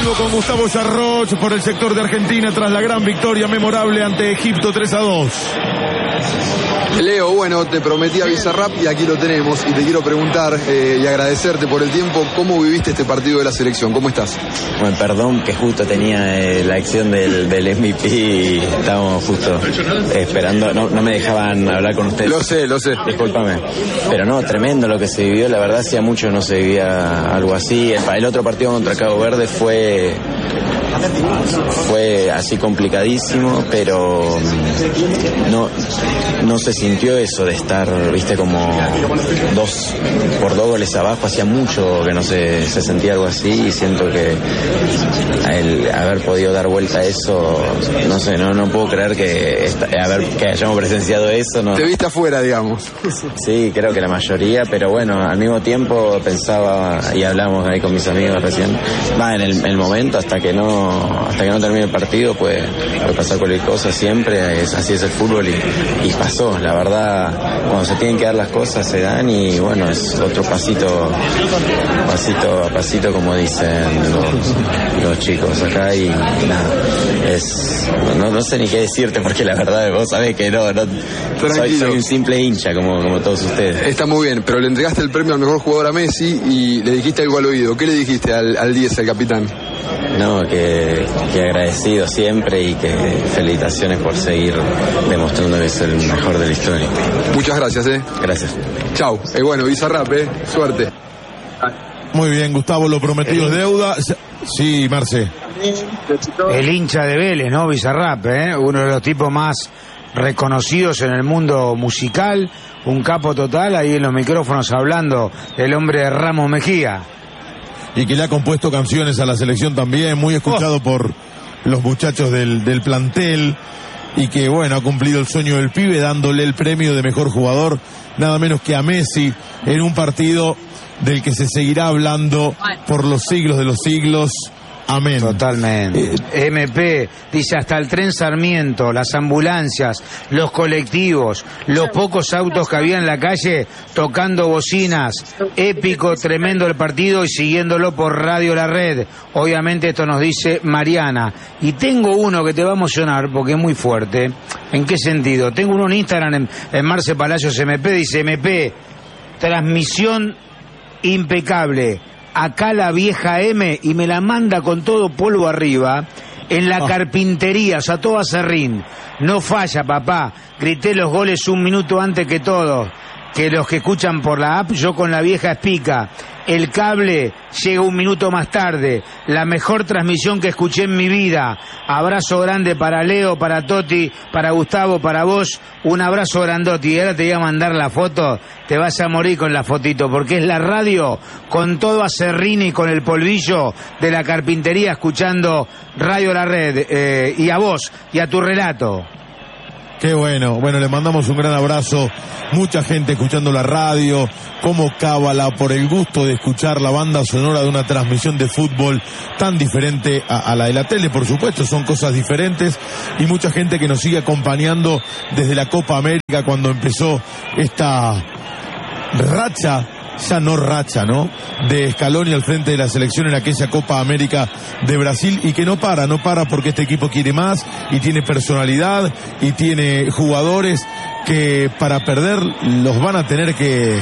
vivo con Gustavo Yarroch por el sector de Argentina tras la gran victoria memorable ante Egipto 3-2. Leo, bueno, te prometí a Bizarrap y aquí lo tenemos. Y te quiero preguntar y agradecerte por el tiempo. ¿Cómo viviste este partido de la selección? ¿Cómo estás? Bueno, perdón que justo tenía la acción del MVP y estábamos justo esperando. No me dejaban hablar con ustedes. Lo sé. Discúlpame. Pero no, tremendo lo que se vivió. La verdad, hacía mucho no se vivía algo así. El otro partido contra Cabo Verde fue así complicadísimo, pero no se sintió eso de estar, viste, como 2 goles abajo. Hacía mucho que no se sentía algo así, y siento que el haber podido dar vuelta a eso, no sé, no puedo creer que hayamos presenciado eso. No. Te viste afuera, digamos. Sí, creo que la mayoría, pero bueno, al mismo tiempo pensaba, y hablamos ahí con mis amigos recién, en el momento hasta que no termine el partido puede pasar cualquier cosa, siempre así es el fútbol, y pasó. La verdad, cuando se tienen que dar las cosas se dan, y bueno, es otro pasito a pasito, como dicen los chicos acá, y nada, no sé ni qué decirte, porque la verdad vos sabés que no soy un simple hincha como todos ustedes. Está muy bien, pero le entregaste el premio al mejor jugador a Messi y le dijiste algo al oído. ¿Qué le dijiste al 10, al capitán? No, que agradecido siempre, y que felicitaciones por seguir demostrando que es el mejor de la historia. Muchas gracias, Gracias. Chau. Bueno, Bizarrap, suerte. Muy bien, Gustavo, lo prometido es deuda. Sí, Marce. El hincha de Vélez, ¿no? Bizarrap, uno de los tipos más reconocidos en el mundo musical, un capo total, ahí en los micrófonos hablando del hombre de Ramos Mejía. Y que le ha compuesto canciones a la selección también, muy escuchado por los muchachos del plantel, y que bueno, ha cumplido el sueño del pibe dándole el premio de mejor jugador, nada menos que a Messi, en un partido del que se seguirá hablando por los siglos de los siglos. Amén. Totalmente. MP dice: hasta el tren Sarmiento, las ambulancias, los colectivos, los pocos autos que había en la calle tocando bocinas. Épico, tremendo el partido, y siguiéndolo por Radio La Red. Obviamente esto nos dice Mariana. Y tengo uno que te va a emocionar porque es muy fuerte. ¿En qué sentido? Tengo uno en Instagram, en Marce Palacios MP, dice: MP, transmisión impecable. Acá la vieja M, y me la manda con todo polvo arriba, en la carpintería, o sea, todo acerrín. No falla, papá. Grité los goles 1 minuto antes que todos, que los que escuchan por la app. Yo con la vieja Espica. El cable llega 1 minuto más tarde. La mejor transmisión que escuché en mi vida. Abrazo grande para Leo, para Toti, para Gustavo, para vos. Un abrazo grandote. Y ahora te voy a mandar la foto. Te vas a morir con la fotito, porque es la radio con todo acerrín y con el polvillo de la carpintería, escuchando Radio La Red. Y a vos, y a tu relato. Qué bueno. Bueno, le mandamos un gran abrazo. Mucha gente escuchando la radio, como cábala, por el gusto de escuchar la banda sonora de una transmisión de fútbol tan diferente a la de la tele. Por supuesto, son cosas diferentes, y mucha gente que nos sigue acompañando desde la Copa América, cuando empezó esta racha, ya no racha, ¿no?, de Scaloni al frente de la selección en aquella Copa América de Brasil, y que no para porque este equipo quiere más, y tiene personalidad, y tiene jugadores que para perder los van a tener que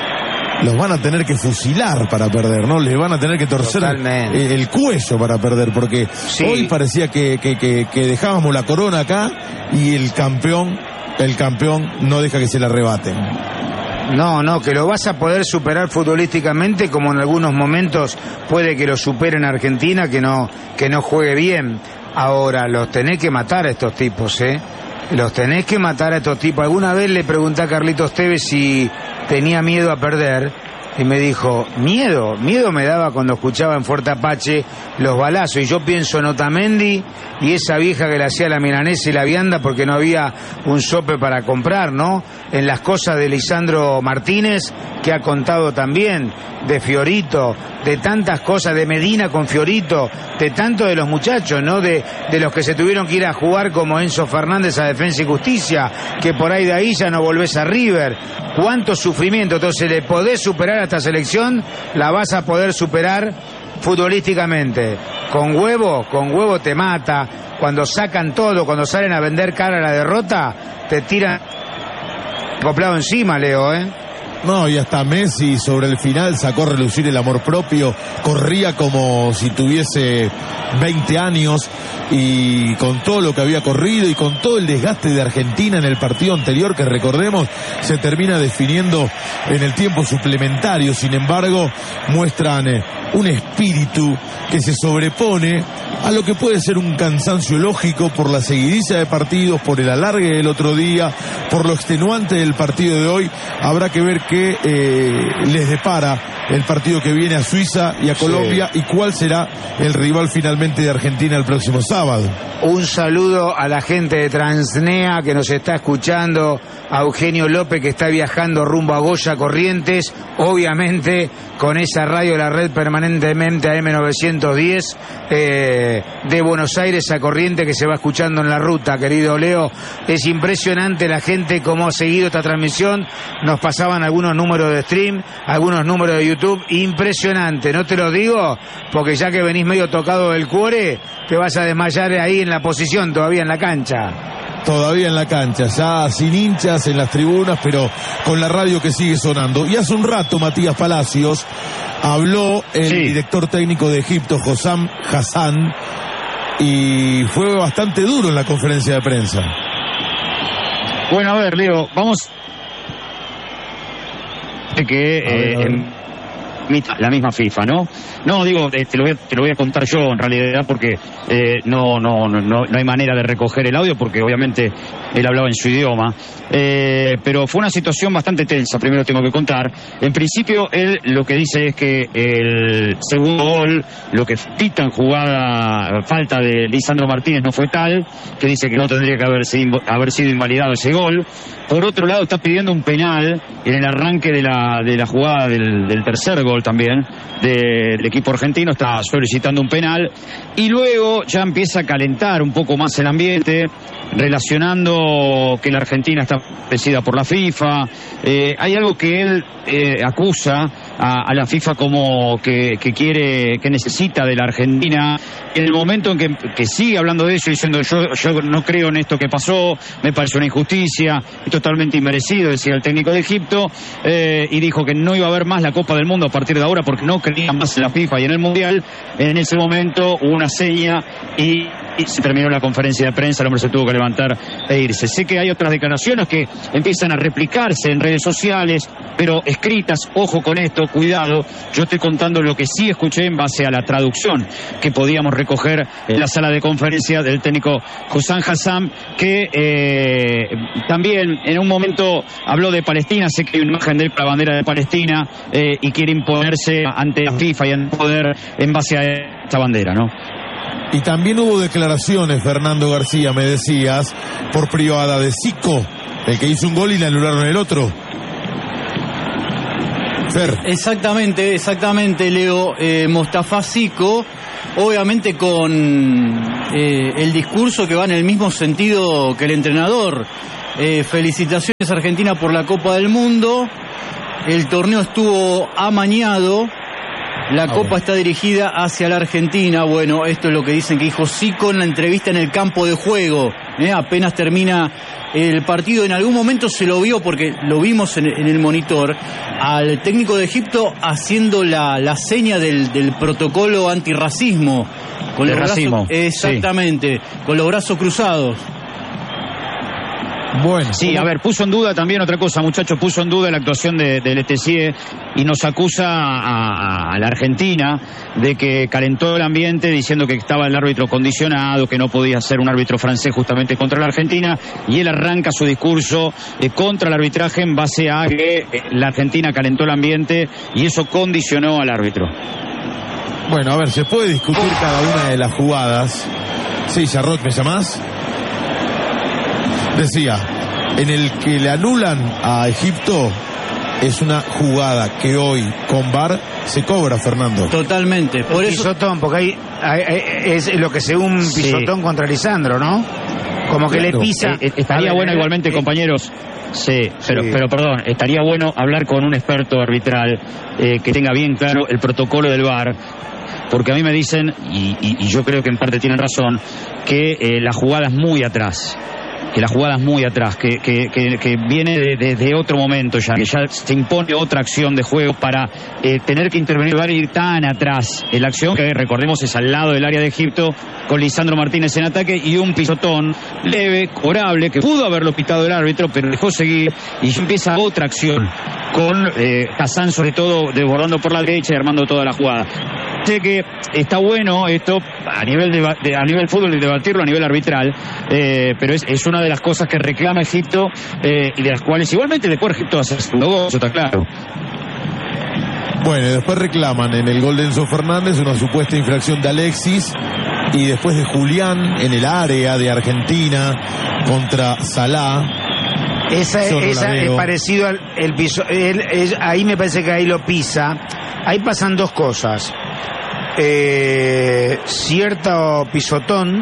fusilar para perder, ¿no? Les van a tener que torcer el cuello para perder, porque sí, hoy parecía que dejábamos la corona acá, y el campeón no deja que se la arrebaten. No, que lo vas a poder superar futbolísticamente, como en algunos momentos puede que lo supere en Argentina, que no juegue bien. Ahora, los tenés que matar a estos tipos, Los tenés que matar a estos tipos. Alguna vez le pregunté a Carlitos Tevez si tenía miedo a perder, y me dijo: miedo me daba cuando escuchaba en Fuerte Apache los balazos. Y yo pienso en Otamendi y esa vieja que le hacía la milanesa y la vianda porque no había un sope para comprar, ¿no? En las cosas de Lisandro Martínez, que ha contado también, de Fiorito, de tantas cosas, de Medina con Fiorito, de tanto de los muchachos, ¿no? De los que se tuvieron que ir a jugar, como Enzo Fernández a Defensa y Justicia, que por ahí de ahí ya no volvés a River. Cuánto sufrimiento. Entonces, le podés superar a esta selección, la vas a poder superar futbolísticamente. con huevo te mata. Cuando sacan todo, cuando salen a vender cara a la derrota, te tiran acoplado encima, Leo, No, y hasta Messi sobre el final sacó a relucir el amor propio, corría como si tuviese 20 años y con todo lo que había corrido y con todo el desgaste de Argentina en el partido anterior, que recordemos se termina definiendo en el tiempo suplementario. Sin embargo, muestran un espíritu que se sobrepone a lo que puede ser un cansancio lógico por la seguidiza de partidos, por el alargue del otro día, por lo extenuante del partido de hoy. Habrá que ver qué les depara el partido que viene a Suiza y a Colombia, y cuál será el rival finalmente de Argentina el próximo sábado. Un saludo a la gente de Transnea que nos está escuchando, a Eugenio López que está viajando rumbo a Goya Corrientes, obviamente con esa radio de la red permanentemente AM910 de Buenos Aires a Corrientes, que se va escuchando en la ruta, querido Leo. Es impresionante la gente como ha seguido esta transmisión. Nos pasaban algunos números de stream, algunos números de YouTube, impresionante. No te lo digo porque ya que venís medio tocado del cuore, te vas a desmayar ahí en la posición, todavía en la cancha. Todavía en la cancha, ya sin hinchas en las tribunas, pero con la radio que sigue sonando. Y hace un rato Matías Palacios habló el director técnico de Egipto, Hossam Hassan, y fue bastante duro en la conferencia de prensa. Bueno, a ver, Leo, vamos la misma FIFA, ¿no? No, digo, te lo voy a contar yo en realidad, porque no hay manera de recoger el audio, porque obviamente él hablaba en su idioma, pero fue una situación bastante tensa, primero tengo que contar. En principio él lo que dice es que el segundo gol, lo que pita en jugada, falta de Lisandro Martínez, no fue tal, que dice que no tendría que haber sido invalidado ese gol. Por otro lado está pidiendo un penal en el arranque de la jugada del tercer gol también del equipo argentino, está solicitando un penal, y luego ya empieza a calentar un poco más el ambiente, relacionando que la Argentina está vencida por la FIFA. Hay algo que él acusa a la FIFA como que quiere, que necesita de la Argentina. En el momento en que sigue hablando de eso, diciendo yo no creo en esto que pasó, me parece una injusticia, es totalmente inmerecido, decía el técnico de Egipto, y dijo que no iba a haber más la Copa del Mundo a partir de ahora porque no creía más en la FIFA y en el Mundial. En ese momento hubo una seña y se terminó la conferencia de prensa, el hombre se tuvo que levantar e irse. Sé que hay otras declaraciones que empiezan a replicarse en redes sociales, pero escritas, ojo con esto, cuidado. Yo estoy contando lo que sí escuché en base a la traducción que podíamos recoger en la sala de conferencia del técnico Hossam Hassan, que también en un momento habló de Palestina. Sé que hay una imagen de él con la bandera de Palestina y quiere imponerse ante la FIFA y ante el poder en base a esta bandera, ¿no? Y también hubo declaraciones, Fernando García, me decías, por privada de Zico, el que hizo un gol y le anularon el otro. Fer. Exactamente, Leo. Mostafa Zico, obviamente con el discurso que va en el mismo sentido que el entrenador. Felicitaciones Argentina por la Copa del Mundo. El torneo estuvo amañado. La Copa está dirigida hacia la Argentina. Bueno, esto es lo que dicen que dijo Zico en la entrevista en el campo de juego. Apenas termina el partido, en algún momento se lo vio, porque lo vimos en el monitor, al técnico de Egipto haciendo la seña del protocolo antirracismo. Con los racismo. Exactamente, sí. Con los brazos cruzados. Bueno, sí, a ver, puso en duda también otra cosa, muchachos, puso en duda la actuación de Letessier y nos acusa a la Argentina de que calentó el ambiente diciendo que estaba el árbitro condicionado, que no podía ser un árbitro francés justamente contra la Argentina, y él arranca su discurso contra el arbitraje en base a que la Argentina calentó el ambiente y eso condicionó al árbitro. Bueno, a ver, se puede discutir cada una de las jugadas. Sí, Charrot, ¿me llamás? Decía, en el que le anulan a Egipto es una jugada que hoy con VAR se cobra, Fernando. Totalmente. Por eso, pisotón, porque es lo que según un pisotón contra Lisandro, ¿no? Como que claro, le pisa. Estaría bueno igualmente, compañeros. Sí, pero perdón, estaría bueno hablar con un experto arbitral que tenga bien claro el protocolo del VAR. porque a mí me dicen, y yo creo que en parte tienen razón, que la jugada es muy atrás. Que la jugada es muy atrás, que viene de otro momento ya, que ya se impone otra acción de juego para tener que intervenir y ir tan atrás. La acción que recordemos es al lado del área de Egipto, con Lisandro Martínez en ataque y un pisotón leve, cobrable, que pudo haberlo pitado el árbitro, pero dejó seguir y ya empieza otra acción, con Hassan sobre todo desbordando por la derecha y armando toda la jugada. Sé que está bueno esto a nivel a nivel fútbol y debatirlo a nivel arbitral, pero es una de las cosas que reclama Egipto y de las cuales igualmente después Egipto hace un gol, eso está claro. Bueno, después reclaman en el gol de Enzo Fernández una supuesta infracción de Alexis y después de Julián en el área de Argentina contra Salah. Esa es parecido al piso. Ahí me parece que ahí lo pisa. Ahí pasan dos cosas. Cierto pisotón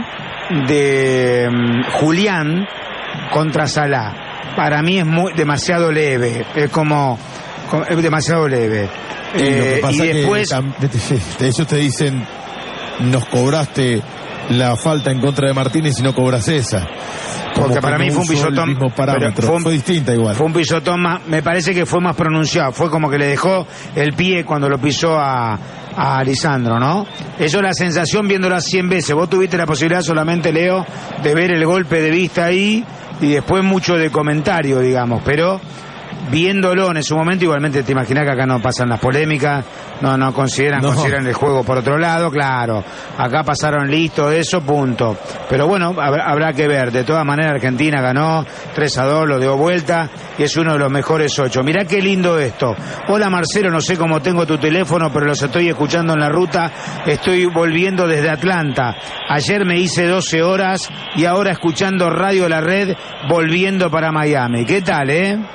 de Julián contra Salah. Para mí es demasiado leve. Es demasiado leve. Y lo que pasa y después que ellos te dicen, nos cobraste la falta en contra de Martínez y no cobras esa. Porque para mí fue un pisotón, fue distinta igual. Fue un pisotón más, me parece que fue más pronunciado, fue como que le dejó el pie cuando lo pisó a Lisandro, ¿no? Eso es la sensación viéndola 100 veces. Vos tuviste la posibilidad solamente, Leo, de ver el golpe de vista ahí y después mucho de comentario, digamos, pero viéndolo en ese momento, igualmente te imaginas que acá no pasan las polémicas, no consideran el juego por otro lado, claro, acá pasaron listo eso, punto. Pero bueno, habrá que ver. De todas maneras Argentina ganó 3-2, lo dio vuelta y es uno de los mejores 8. Mirá qué lindo esto. Hola Marcelo, no sé cómo tengo tu teléfono, pero los estoy escuchando en la ruta, estoy volviendo desde Atlanta. Ayer me hice 12 horas y ahora escuchando Radio La Red, volviendo para Miami. ¿Qué tal,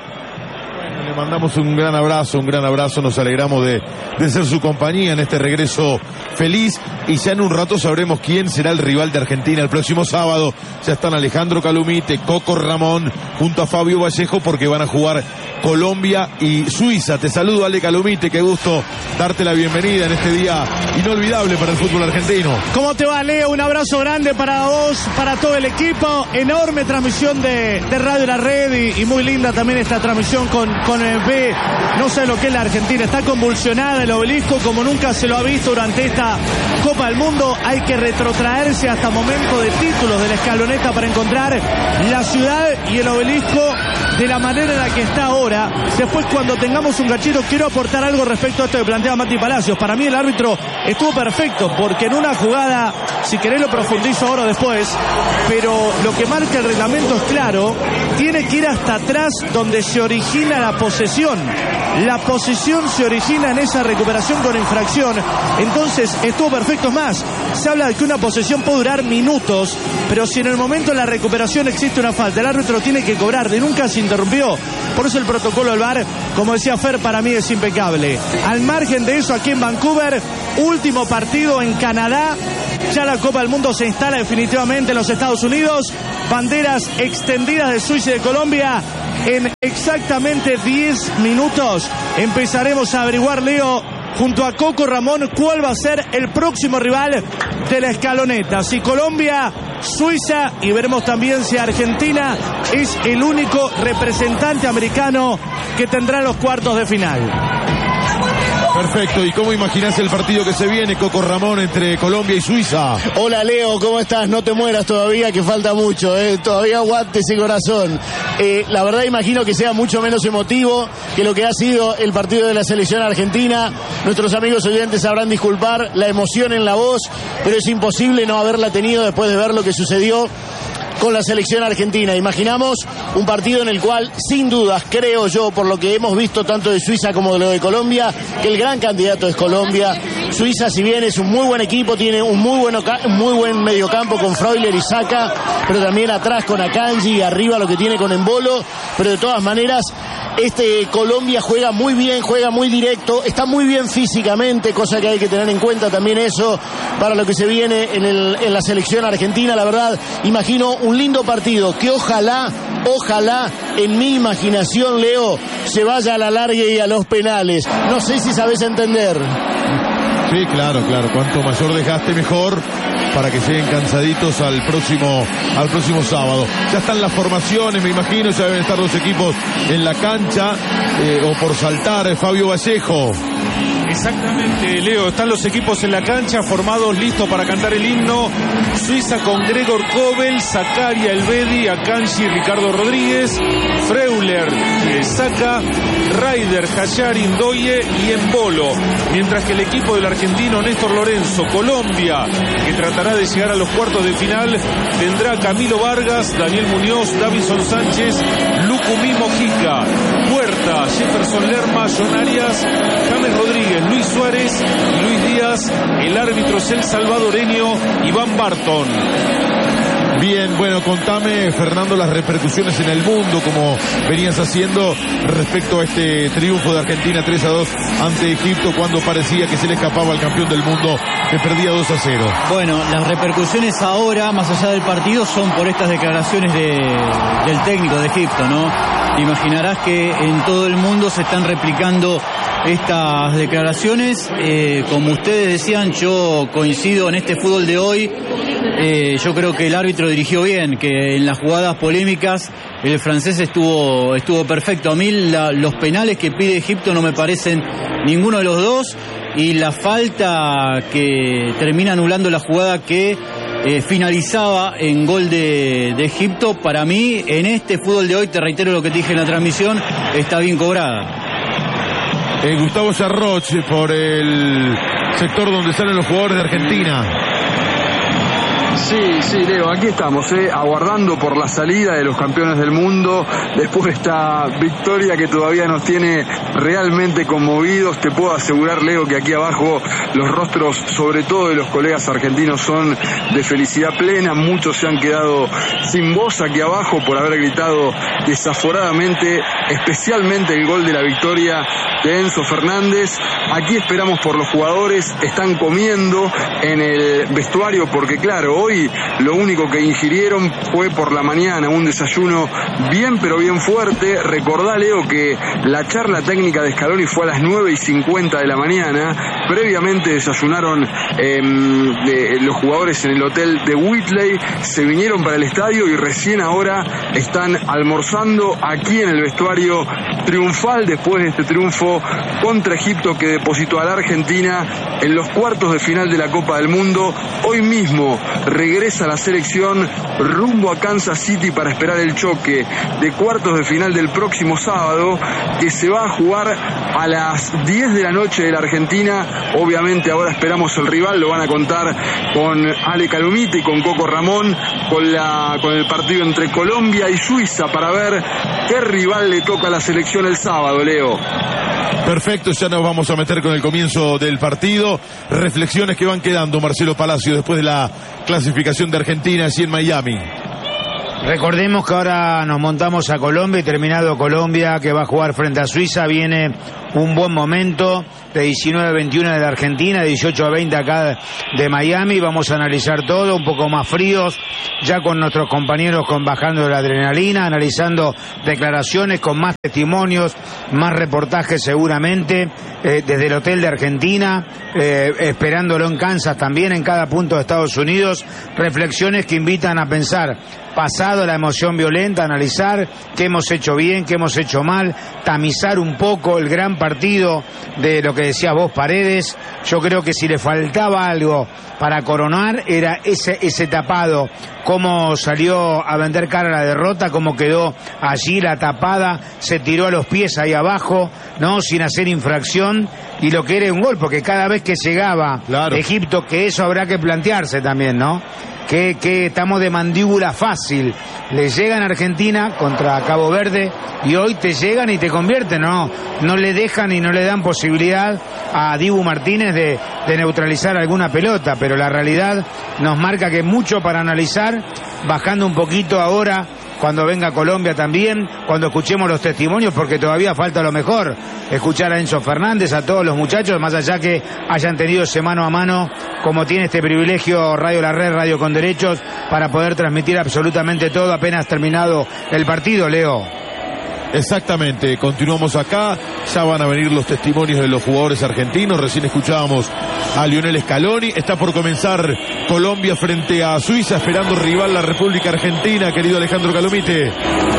Le mandamos un gran abrazo, nos alegramos de ser su compañía en este regreso feliz y ya en un rato sabremos quién será el rival de Argentina el próximo sábado. Ya están Alejandro Calumite, Coco Ramón junto a Fabio Vallejo porque van a jugar Colombia y Suiza. Te saludo, Ale Calumite, qué gusto darte la bienvenida en este día inolvidable para el fútbol argentino. ¿Cómo te va, Leo? Un abrazo grande para vos, para todo el equipo. Enorme transmisión de Radio La Red y muy linda también esta transmisión con MP. No sé lo que es la Argentina, está convulsionada el obelisco como nunca se lo ha visto durante esta Copa del Mundo. Hay que retrotraerse hasta momento de títulos de la escaloneta para encontrar la ciudad y el obelisco de la manera en la que está ahora. Después, cuando tengamos un cachito, quiero aportar algo respecto a esto que plantea Mati Palacios. Para mí el árbitro estuvo perfecto, porque en una jugada, si querés lo profundizo ahora o después, pero lo que marca el reglamento es claro, tiene que ir hasta atrás donde se origina la posesión. La posesión se origina en esa recuperación con infracción. Entonces estuvo perfecto. Es más, se habla de que una posesión puede durar minutos, pero si en el momento de la recuperación existe una falta, el árbitro tiene que cobrar. De nunca se interrumpió. Por eso el protocolo del VAR, como decía Fer, para mí es impecable. Al margen de eso, aquí en Vancouver, último partido en Canadá. Ya la Copa del Mundo se instala definitivamente en los Estados Unidos. Banderas extendidas de Suiza y de Colombia. En exactamente 10 minutos empezaremos a averiguar, Leo, junto a Coco Ramón, cuál va a ser el próximo rival de la escaloneta. Si Colombia, Suiza, y veremos también si Argentina es el único representante americano que tendrá los cuartos de final. Perfecto, ¿y cómo imaginás el partido que se viene, Coco Ramón, entre Colombia y Suiza? Hola Leo, ¿cómo estás? No te mueras todavía, que falta mucho, todavía aguante ese corazón. La verdad imagino que sea mucho menos emotivo que lo que ha sido el partido de la selección argentina. Nuestros amigos oyentes sabrán disculpar la emoción en la voz, pero es imposible no haberla tenido después de ver lo que sucedió con la selección argentina. Imaginamos un partido en el cual, sin dudas, creo yo, por lo que hemos visto tanto de Suiza como de lo de Colombia, que el gran candidato es Colombia. Suiza, si bien es un muy buen equipo, tiene un muy buen mediocampo con Freuler y Saka, pero también atrás con Akanji y arriba lo que tiene con Embolo, pero de todas maneras Colombia juega muy bien, juega muy directo, está muy bien físicamente, cosa que hay que tener en cuenta también eso para lo que se viene en la selección argentina. La verdad, imagino un lindo partido que ojalá, en mi imaginación, Leo, se vaya a la larga y a los penales. No sé si sabes entender. Sí, claro. Cuanto mayor desgaste, mejor, para que lleguen cansaditos al próximo sábado. Ya están las formaciones, me imagino, ya deben estar los equipos en la cancha, o por saltar, Fabio Vallejo. Exactamente, Leo, están los equipos en la cancha formados, listos para cantar el himno. Suiza con Gregor Kobel, Zakaria Elvedi, Akanji, Ricardo Rodríguez, Freuler, Saka, Raider, Hayari, Ndoye y Embolo. Mientras que el equipo del argentino Néstor Lorenzo, Colombia, que tratará de llegar a los cuartos de final, tendrá Camilo Vargas, Daniel Muñoz, Davison Sánchez, Lucumí Mojica, Huerta, Jefferson Lerma, John Arias, James Rodríguez, Luis Suárez y Luis Díaz. El árbitro es el salvadoreño Iván Barton. Bien, bueno, contame, Fernando, las repercusiones en el mundo, como venías haciendo respecto a este triunfo de Argentina 3-2 ante Egipto, cuando parecía que se le escapaba al campeón del mundo, que perdía 2-0. Bueno, las repercusiones ahora, más allá del partido, son por estas declaraciones del técnico de Egipto, ¿no? Te imaginarás que en todo el mundo se están replicando estas declaraciones. Como ustedes decían, yo coincido en este fútbol de hoy. Yo creo que el árbitro dirigió bien, que en las jugadas polémicas el francés estuvo perfecto. A mí los penales que pide Egipto no me parecen ninguno de los dos, y la falta que termina anulando la jugada que finalizaba en gol de Egipto, para mí en este fútbol de hoy, te reitero lo que te dije en la transmisión, está bien cobrada. Gustavo Sarroch, por el sector donde salen los jugadores de Argentina. Sí, Leo, aquí estamos, aguardando por la salida de los campeones del mundo, después de esta victoria que todavía nos tiene realmente conmovidos. Te puedo asegurar, Leo, que aquí abajo los rostros, sobre todo de los colegas argentinos, son de felicidad plena. Muchos se han quedado sin voz aquí abajo por haber gritado desaforadamente, especialmente el gol de la victoria de Enzo Fernández. Aquí esperamos por los jugadores, están comiendo en el vestuario porque, claro, hoy lo único que ingirieron fue por la mañana un desayuno bien pero bien fuerte. Recordá, Leo, que la charla técnica de Scaloni fue a las 9:50 de la mañana. Previamente desayunaron los jugadores en el hotel de Whitley, se vinieron para el estadio y recién ahora están almorzando aquí en el vestuario triunfal después de este triunfo contra Egipto que depositó a la Argentina en los cuartos de final de la Copa del Mundo. Hoy mismo regresa la selección rumbo a Kansas City para esperar el choque de cuartos de final del próximo sábado, que se va a jugar a las 10 de la noche de la Argentina. Obviamente ahora esperamos el rival, lo van a contar con Ale Calumite y con Coco Ramón, con el partido entre Colombia y Suiza, para ver qué rival le toca a la selección el sábado, Leo. Perfecto, ya nos vamos a meter con el comienzo del partido. Reflexiones que van quedando, Marcelo Palacio, después de la clasificación de Argentina allí en Miami. Recordemos que ahora nos montamos a Colombia y terminado Colombia, que va a jugar frente a Suiza, viene un buen momento de 19-21 de la Argentina, 18-20 acá de Miami. Vamos a analizar todo, un poco más fríos, ya con nuestros compañeros bajando la adrenalina, analizando declaraciones, con más testimonios, más reportajes seguramente, desde el hotel de Argentina, esperándolo en Kansas también, en cada punto de Estados Unidos. Reflexiones que invitan a pensar, pasado la emoción violenta, analizar qué hemos hecho bien, qué hemos hecho mal, tamizar un poco el gran partido de lo que decías vos, Paredes. Yo creo que si le faltaba algo para coronar era ese tapado, cómo salió a vender cara a la derrota, cómo quedó allí la tapada, se tiró a los pies ahí abajo, no, sin hacer infracción, y lo que era un gol, porque cada vez que llegaba Egipto, que eso habrá que plantearse también, ¿no? Que estamos de mandíbula fácil. Le llegan a Argentina contra Cabo Verde y hoy te llegan y te convierten, no le dejan y no le dan posibilidad a Dibu Martínez de neutralizar alguna pelota, pero la realidad nos marca que mucho para analizar, bajando un poquito ahora cuando venga Colombia también, cuando escuchemos los testimonios, porque todavía falta lo mejor, escuchar a Enzo Fernández, a todos los muchachos, más allá que hayan tenido ese mano a mano, como tiene este privilegio Radio La Red, Radio con Derechos, para poder transmitir absolutamente todo apenas terminado el partido, Leo. Exactamente, continuamos acá, ya van a venir los testimonios de los jugadores argentinos, recién escuchábamos a Lionel Scaloni, está por comenzar Colombia frente a Suiza, esperando rival la República Argentina, querido Alejandro Calomite.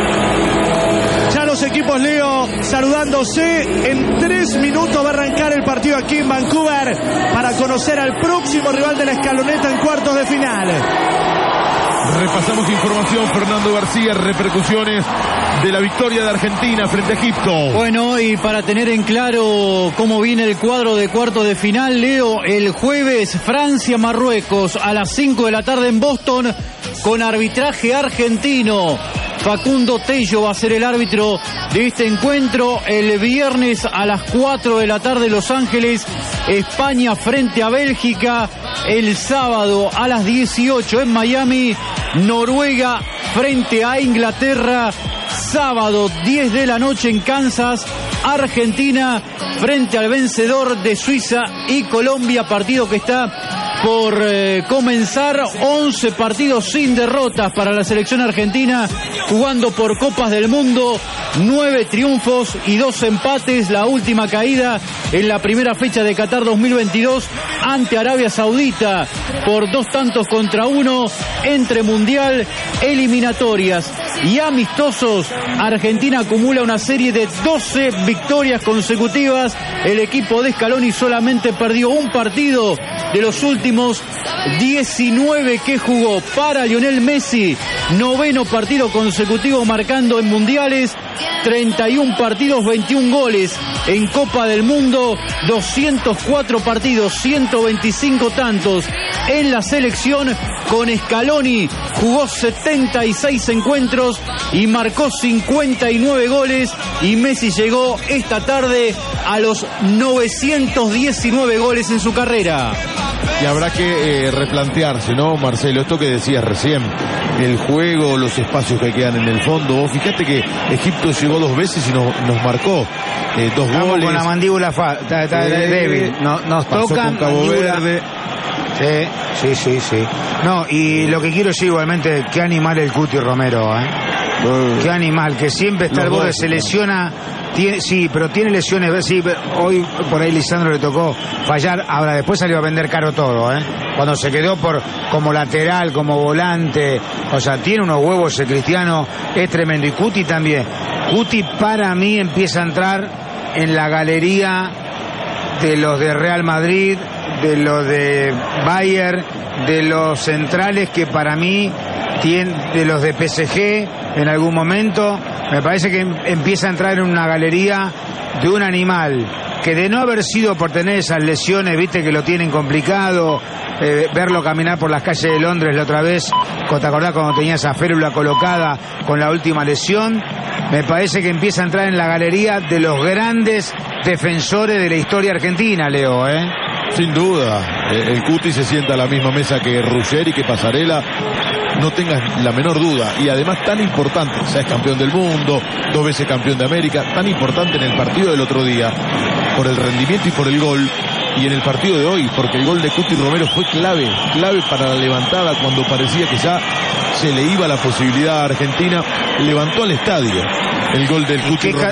Ya los equipos, Leo, saludándose. En 3 minutos va a arrancar el partido aquí en Vancouver para conocer al próximo rival de la escaloneta en cuartos de final. Repasamos información, Fernando García, repercusiones de la victoria de Argentina frente a Egipto. Bueno, y para tener en claro cómo viene el cuadro de cuartos de final, Leo, el jueves Francia-Marruecos a las 5 de la tarde en Boston con arbitraje argentino. Facundo Tello va a ser el árbitro de este encuentro. El viernes a las 4 de la tarde Los Ángeles, España frente a Bélgica. El sábado a las 18 en Miami, Noruega frente a Inglaterra. Sábado 10 de la noche en Kansas, Argentina frente al vencedor de Suiza y Colombia, partido que está por comenzar. 11 partidos sin derrotas para la selección argentina, jugando por Copas del Mundo, 9 triunfos y 2 empates. La última caída en la primera fecha de Qatar 2022 ante Arabia Saudita por 2-1 entre mundial, eliminatorias y amistosos. Argentina acumula una serie de 12 victorias consecutivas. El equipo de Scaloni solamente perdió un partido de los últimos 19 que jugó. Para Lionel Messi, 9º partido consecutivo marcando en mundiales, 31 partidos, 21 goles en Copa del Mundo, 204 partidos, 125 tantos en la selección. Con Scaloni jugó 76 encuentros y marcó 59 goles, y Messi llegó esta tarde a los 919 goles en su carrera. Y habrá que replantearse, ¿no, Marcelo? Esto que decías recién, el juego, los espacios que quedan en el fondo. Vos fíjate que Egipto llegó 2 veces y nos marcó 2 goles. Con la mandíbula débil. Nos tocan Cabo Verde. Sí. No, y lo que quiero decir igualmente, qué animal el Cuti Romero, qué animal, que siempre está al borde, se lesiona. Pero tiene lesiones. Sí, hoy por ahí Lisandro le tocó fallar. Ahora después salió a vender caro todo, cuando se quedó como lateral, como volante. O sea, tiene unos huevos ese Cristiano, es tremendo. Y Cuti también. Cuti para mí empieza a entrar en la galería de los de Real Madrid, de los de Bayern, de los centrales que para mí de los de PSG en algún momento. Me parece que empieza a entrar en una galería de un animal que, de no haber sido por tener esas lesiones, viste que lo tienen complicado, verlo caminar por las calles de Londres la otra vez, ¿te acordás cuando tenía esa férula colocada con la última lesión? Me parece que empieza a entrar en la galería de los grandes defensores de la historia argentina, Leo, Sin duda, el Cuti se sienta a la misma mesa que Ruggeri, que Pasarela, no tengas la menor duda. Y además tan importante, ya es campeón del mundo, 2 veces campeón de América, tan importante en el partido del otro día, por el rendimiento y por el gol, y en el partido de hoy, porque el gol de Cuti Romero fue clave para la levantada cuando parecía que ya se le iba la posibilidad a Argentina, levantó al estadio el gol del Cuti Romero.